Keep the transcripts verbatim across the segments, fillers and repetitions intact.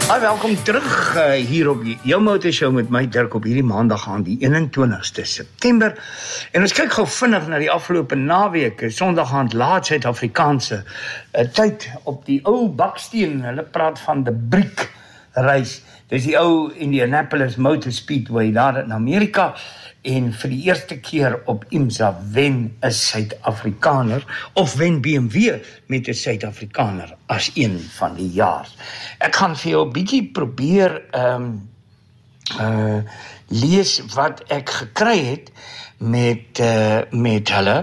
Hi, welkom terug uh, hier op jou motorshow met my Dirk op hierdie maandag aan die eenentwintigste September. En ons kyk gou vinnig na die afgelope naweek, Sondag aand laat Suid-Afrikaanse uh, tyd op die ou baksteen. Hulle praat van die Briek reis. Dis die ou Indianapolis Motor Speedway daar in Amerika. En vir die eerste keer op IMSA wen 'n Suid-Afrikaner, of wen B M W met 'n Suid-Afrikaner as een van die jaar. Ek gaan vir jou 'n bietjie probeer um, uh, lees wat ek gekry het met, uh, met hulle.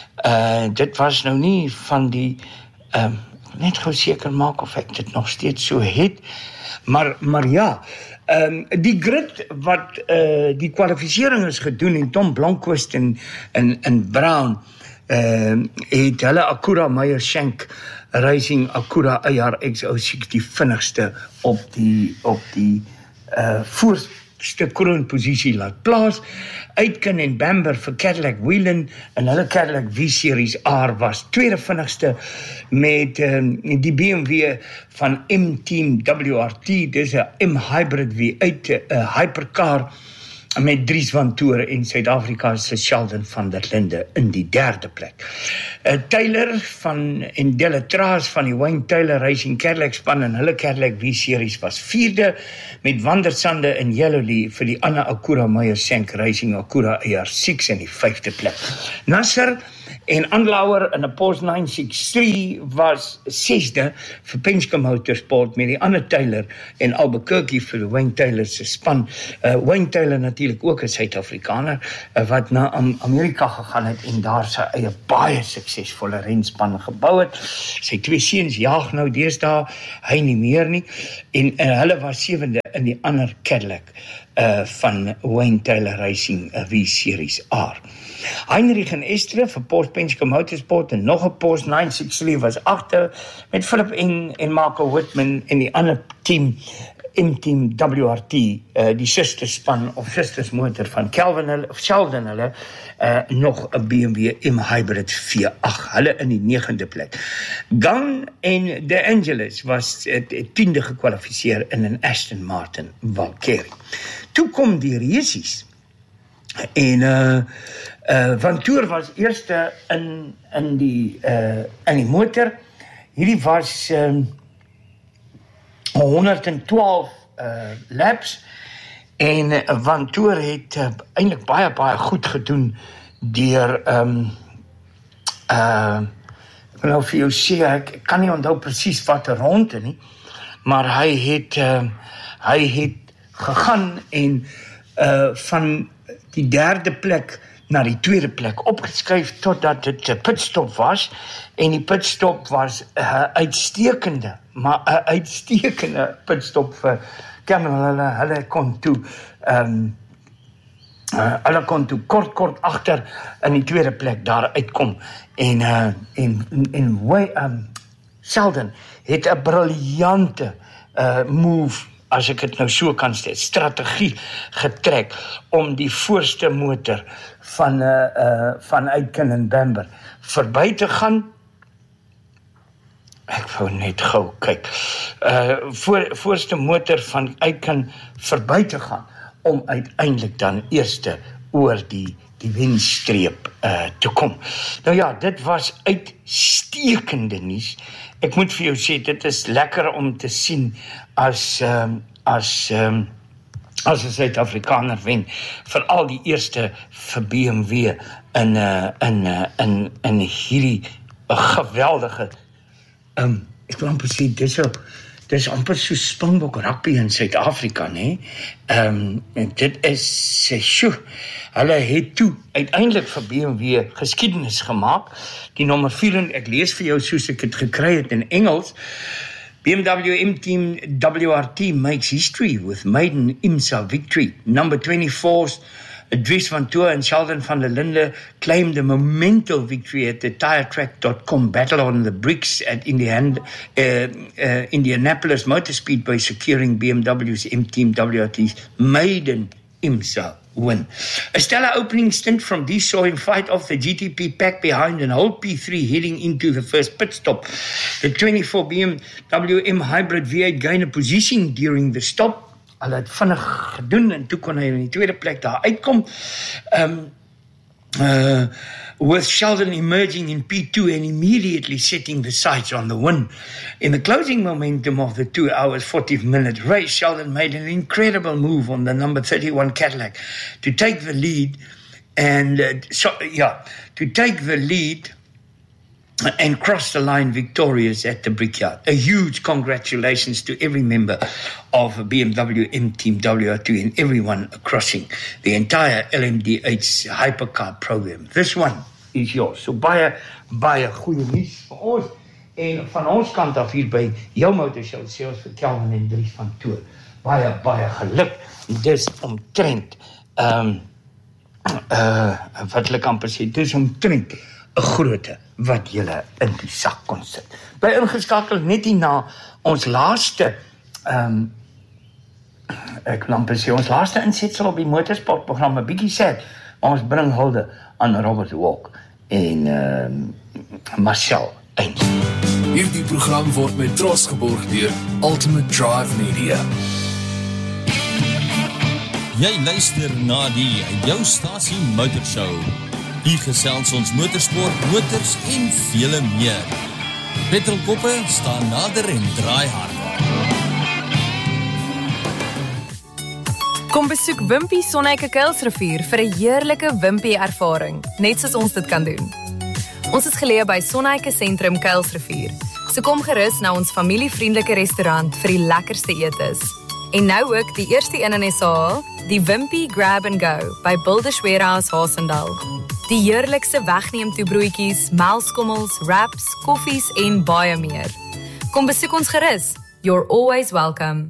Uh, dit was nou nie van die, um, net gou seker maak of ek dit nog steeds so het, maar, maar ja, Um, die grid wat uh, die kwalifisering is gedoen en Tom Blomqvist en, en, en Brown uh, het hulle Acura Meyer Shank Racing Acura A R X zero six die vinnigste op die, op die uh, voorste kroonposisie laat plaas. Aitken en Bamber vir Cadillac Whelan en hulle Cadillac V-Series R was tweede vinnigste met um, die B M W van M-Team W R T, dis 'n M-Hybrid V eight uh, hypercar met Dries van Toore en Suid-Afrika se Sheldon van der Linde in die derde plek. Uh, Taylor van en Delatraz van die Wayne Taylor Racing Cadillac span en hulle Cadillac V-Series was vierde met Van der Sande en Yellowlee vir die ander Acura Meyer Shank Racing Acura A R six in die vyfde plek. Nasser en Andlauer in 'n Porsche nine sixty-three was sesde vir Penske Motorsport met die ander Taylor en Albuquerque vir Wayne Taylor se span. Uh, Wayne Taylor natuurlik ook 'n Suid-Afrikaner uh, wat na Amerika gegaan het en daar sy eie baie suksesvolle renspan gebou het. Sy twee seuns jaag nou deesdae, hy nie meer nie. En uh, hulle was sewende in die ander Cadillac uh, van Wayne Taylor Racing uh, V-Series R. Heinrich en Estre vir Porsche Penske Motorsport en nog 'n Porsche nine sixty-three was agter met Philip en, en Marco Whitman en die ander team M-Team W R T, uh, die susterspan of sustersmotor van Kelvin hulle, of Sheldon hulle, uh, nog 'n B M W M-Hybrid V eight, hulle in die negende plek. Gunn en De Angelis was uh, tiende gekwalifiseer in 'n Aston Martin Valkyrie. Toe kom die resies en uh, uh, Van Toor was eerste in, in, die, uh, in die motor. Hierdie was um, honderdtwaalf uh, laps en uh, Van Toor het uh, eintlik baie baie goed gedoen deur um, uh, ek wil nou vir jou sê, ek kan nie onthou presies wat 'n ronde nie, maar hy het uh, hy het gegaan en uh, van die derde plek na die tweede plek opgeskuif totdat dit 'n pitstop was en die pitstop was 'n uh, uitstekende maar 'n uh, uitstekende pitstop vir Cameron. Hulle, hulle kon toe um, uh, hulle kon toe kort kort agter in die tweede plek daar uitkom en uh, en en way um, Sheldon het 'n briljante uh, move, as ek dit nou so kan sê, strategie getrek om die voorste motor van uh, uh, van Aitken en Bamber verby te gaan. Ek wou net gou kyk. Uh, voor, voorste motor van Aitken verby te gaan om uiteindelik dan eerste oor die die wenstreep uh, te kom. Nou ja, dit was uitstekende nuus. Ek moet vir jou sê, dit is lekker om te sien as um, as um, as 'n Suid-Afrikaner wen, veral die eerste vir B M W in uh, in uh, in in hierdie uh, geweldige um, ek wil amper sê dis so dis amper so Springbok rugby in Suid-Afrika, nê? Ehm um, dit is sjoe. Hulle het toe uiteindelik vir B M W geskiedenis gemaak. Die nommer vier, ek lees vir jou soos ek dit gekry het in Engels. B M W M-Team W R T makes history with maiden IMSA victory. Number twenty-four, Dries van Toor and Sheldon van der Linde claimed a monumental victory at the tire track dot com Battle on the Bricks at Indian, uh, uh, Indianapolis Motor Speedway, securing B M W's M-Team W R T's maiden IMSA win. A stellar opening stint from D saw him fight off the G T P pack behind and hold P three heading into the first pit stop. The twenty-four B M W M hybrid V eight gained a position during the stop. Hulle het vinnig gedoen en toe kon hy in die tweede plek daar uitkom. Um, uh, with Sheldon emerging in P two and immediately setting the sights on the win. In the closing momentum of the two hours, forty minute race, Sheldon made an incredible move on the number thirty-one Cadillac to take the lead and, uh, so, yeah, to take the lead and cross the line victorious at the Brickyard. A huge congratulations to every member of B M W M Team W R two and everyone crossing the entire L M D H hypercar program. This one is yours. So baie, baie goeie nuus vir ons. En van ons kant af hier by jou motorshow, sê ons vir Kelvin en Dries van Toor. Baie, baie geluk. Dis omtrent, um, uh, wat hulle kan sê, dis omtrent 'n grootte wat julle in die sak kon sit. Bly ingeskakel net hierna ons laaste um, ek kan amper sê ons laaste insetsel op die motorsportprogram, 'n bietjie sad, maar ons bring hulde aan Robert Walk en um, Marcel Eins. Hierdie program word met trots geborg deur Ultimate Drive Media. Jy luister na die jou stasie motorshow. Hier gesels ons motorsport, motors en vele meer. Petrolkoppe staan nader en draai harder. Kom besoek Wimpy Sonneike Kuilsrivier vir 'n heerlike Wimpy ervaring, net soos ons dit kan doen. Ons is geleë by Sonneike Sentrum Kuilsrivier, so kom gerus na ons familievriendelike restaurant vir die lekkerste etes. En nou ook die eerste een in S A, die Wimpy Grab and Go by Builders Warehouse Haasendal. Die heerlikste wegneem toe broodjies, melkskommels, wraps, koffies en baie meer. Kom besoek ons gerus. You're always welcome.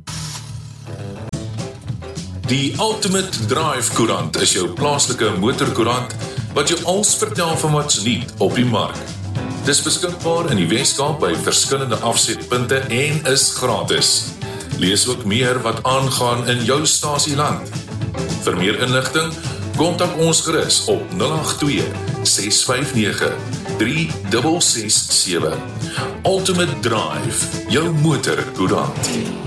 Die Ultimate Drive Koerant is jou plaaslike motorkoerant wat jou alles vertel van wat's nuut op die mark. Dis beskikbaar in die Weskaap by verskillende afsetpunte en is gratis. Lees ook meer wat aangaan in jou stasieland. Vir meer inligting, kontak ons gerus op nul agt twee, ses vyf nege, drie ses ses sewe. Ultimate Drive, jou motorkoerant.